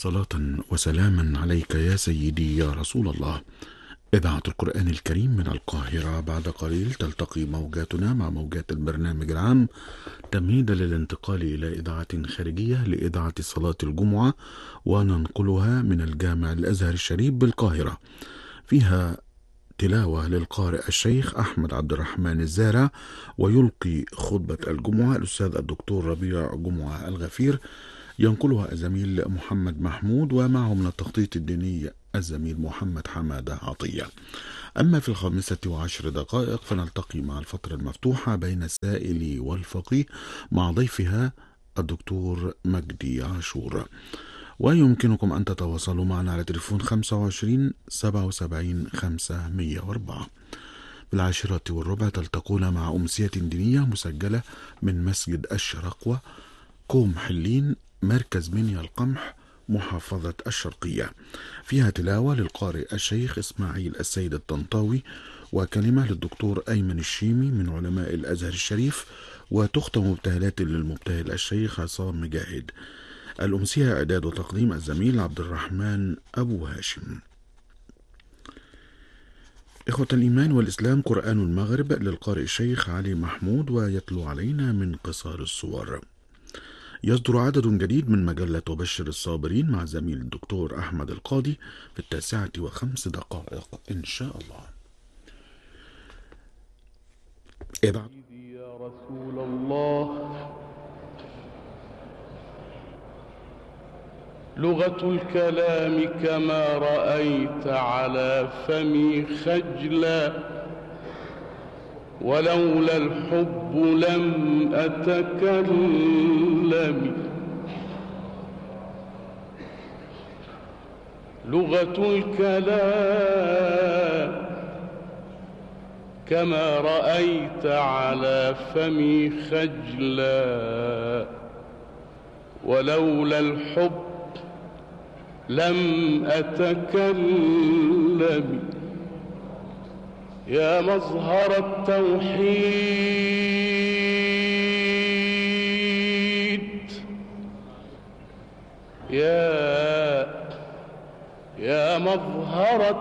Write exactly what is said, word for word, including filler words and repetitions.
صلاة وسلاما عليك يا سيدي يا رسول الله. إذاعة القرآن الكريم من القاهرة. بعد قليل تلتقي موجاتنا مع موجات البرنامج العام تمهيدا للانتقال إلى إذاعة خارجية لإذاعة صلاة الجمعة، وننقلها من الجامع الأزهر الشريف بالقاهرة، فيها تلاوة للقارئ الشيخ أحمد عبد الرحمن الزارع، ويلقي خطبة الجمعة الأستاذ الدكتور ربيع جمعة الغفير، ينقلها الزميل محمد محمود، ومعه من التخطيط الديني الزميل محمد حمادة عطية. أما في الخامسة وعشر دقائق فنلتقي مع الفترة المفتوحة بين السائل والفقيه مع ضيفها الدكتور مجدي عاشور. ويمكنكم أن تتواصلوا معنا على تليفون خمسة وعشرين سبعة وسبعين خمسمائة وأربعة. في العاشرة والربع تلتقون مع أمسية دينية مسجلة من مسجد الشرقوة، كوم حلين، مركز منيا القمح، محافظة الشرقية، فيها تلاوة للقارئ الشيخ إسماعيل السيد الطنطاوي، وكلمة للدكتور أيمن الشيمي من علماء الأزهر الشريف، وتختم مبتهلات للمبتهل الشيخ عصام مجاهد. الأمسية إعداد وتقديم الزميل عبد الرحمن أبو هاشم. إخوة الإيمان والإسلام، قرآن المغرب للقارئ الشيخ علي محمود، ويتلو علينا من قصار الصور. يصدر عدد جديد من مجلة وبشر الصابرين مع زميل الدكتور أحمد القاضي في التاسعة وخمس دقائق إن شاء الله. إذا يا رسول الله، لغة الكلام كما رأيت على فمي خجلا، ولولا الحب لم أتكلم. لغة الكلام كما رأيت على فمي خجلا، ولولا الحب لم أتكلم. يا مظهر التوحيد، يا يا مظهر